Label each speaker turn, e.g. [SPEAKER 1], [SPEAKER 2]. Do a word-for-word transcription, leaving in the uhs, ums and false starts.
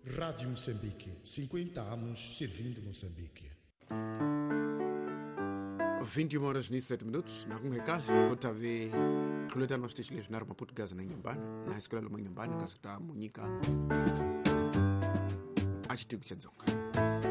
[SPEAKER 1] Rádio Moçambique, cinquenta anos servindo Moçambique.
[SPEAKER 2] vinte e uma horas e sete minutos na kungekala kutavi kuletana wasiteshile naro maputugaza na nyumbani na iskula luma nyumbani kasita munyika achitiku cha dzonga.